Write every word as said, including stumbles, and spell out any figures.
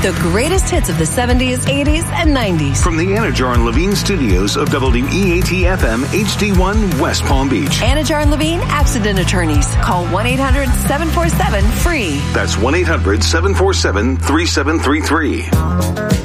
The greatest hits of the seventies, eighties, and nineties. From the Anajar and Levine studios of W E A T F M H D one West Palm Beach. Anajar and Levine Accident Attorneys. Call one eight hundred seven four seven free. That's one eight hundred seven four seven three seven three three.